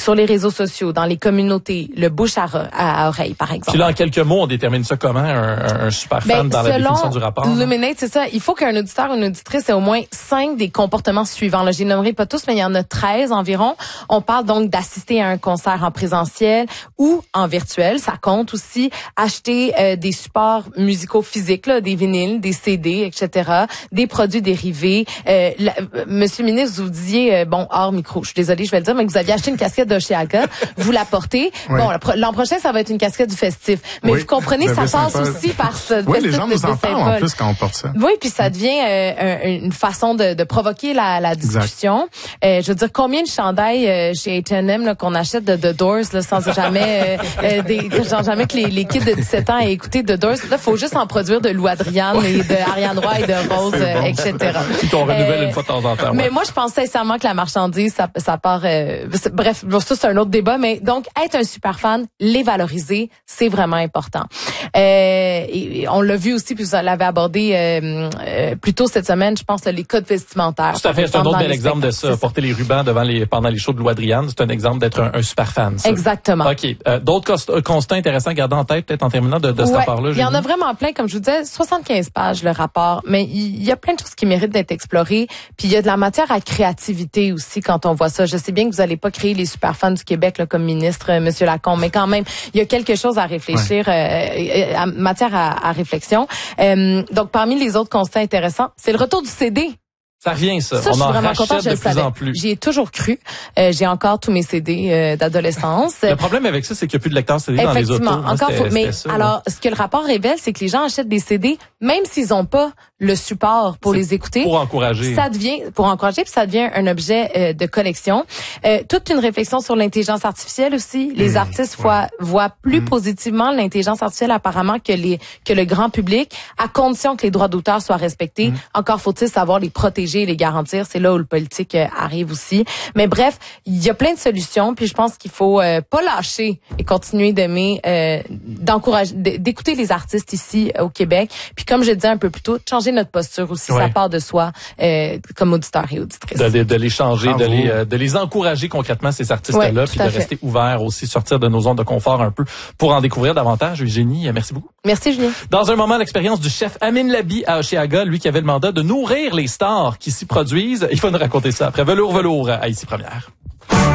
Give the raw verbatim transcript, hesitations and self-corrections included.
sur les réseaux sociaux, dans les communautés, le bouche à, à oreille, par exemple. Puis là, en quelques mots, on détermine ça comment, un, un super fan ben, dans la définition du rapport? Luminate, c'est ça. Il faut qu'un auditeur ou une auditrice ait au moins cinq des comportements suivants. Là, je les nommerai pas tous, mais il y en a treize environ. On parle donc d'assister à un concert en présentiel ou en virtuel. Ça compte aussi acheter euh, des supports musicaux physiques, là, des vinyles, des C D, et cetera, des produits dérivés. Euh, la, Monsieur le ministre, vous disiez, euh, bon, hors micro, je suis désolée, je vais le dire, mais que vous aviez acheté une casquette d'Oshiaga, vous la portez. Oui. Bon, l'an prochain, ça va être une casquette du festif. Mais oui, vous comprenez, ça passe aussi par ce oui, les gens nous en parlent en plus quand on porte ça. Oui, puis ça devient euh, une façon de, de provoquer la, la discussion. Euh, je veux dire, combien de chandails euh, chez H and M qu'on achète de The Doors là, sans jamais, euh, euh, des, genre jamais que les, les kids de dix-sept ans aient écouté The Doors. Là, faut juste en produire de Lou Adriane et de Ariane Roy et de Rose, bon. euh, et cetera. Puis qu'on renouvelle euh, une fois de temps en temps. Ouais. Mais moi, je pense sincèrement que la marchandise, ça, ça part... Euh, bref, ça, c'est un autre débat, mais donc, être un super fan, les valoriser, c'est vraiment important. Euh, et, et on l'a vu aussi, puis vous l'avez abordé euh, euh, plus tôt cette semaine, je pense, là, les codes vestimentaires. Tout à fait, c'est un autre bel exemple de ça. Porter les rubans devant les, pendant les shows de Lou Adriane, c'est un exemple d'être un, un super fan. Ça. Exactement. OK. Euh, d'autres cons- constats intéressants à garder en tête, peut-être en terminant de, de ce ouais, rapport-là? Il y en a vraiment plein, comme je vous disais, soixante-quinze pages le rapport, mais il y a plein de choses qui méritent d'être explorées. Puis il y a de la matière à créativité aussi quand on voit ça. Je sais bien que vous n'allez pas créer les super fans du Québec là, comme ministre, euh, Monsieur Lacombe, mais quand même, il y a quelque chose à réfléchir, ouais. euh, à matière à, à réflexion. Euh, donc, parmi les autres constats intéressants, c'est le retour du C D. Ça revient, ça. ça on je suis en vraiment rachète contente, je de le plus savais. en plus. J'y ai toujours cru. Euh, j'ai encore tous mes C D euh, d'adolescence. Le problème avec ça, c'est qu'il n'y a plus de lecteurs C D dans les autos. Effectivement, encore faut, mais ça, alors, ce que le rapport révèle, c'est que les gens achètent des C D, même s'ils n'ont pas le support pour c'est les écouter. Pour encourager. Ça devient, pour encourager, puis ça devient un objet euh, de collection. Euh, toute une réflexion sur l'intelligence artificielle aussi. Les mmh, artistes ouais. voient, voient plus mmh. positivement l'intelligence artificielle apparemment que les que le grand public, à condition que les droits d'auteur soient respectés. Mmh. Encore faut-il savoir les protéger et les garantir. C'est là où le politique euh, arrive aussi. Mais bref, il y a plein de solutions, puis je pense qu'il faut euh, pas lâcher et continuer d'aimer, euh, d'encourager, d'écouter les artistes ici euh, au Québec. Puis comme je le disais un peu plus tôt, de changer notre posture aussi, ouais. ça part de soi euh, comme auditeur et auditrice. De, de, de les changer, de les, euh, de les encourager concrètement, ces artistes-là, ouais, puis de fait. rester ouverts aussi, sortir de nos zones de confort un peu pour en découvrir davantage. Eugénie, merci beaucoup. Merci Julien. Dans un moment, l'expérience du chef Amin Labi à Oshiaga, lui qui avait le mandat de nourrir les stars qui s'y produisent. Il faut nous raconter ça après Velours Velours à Ici Première.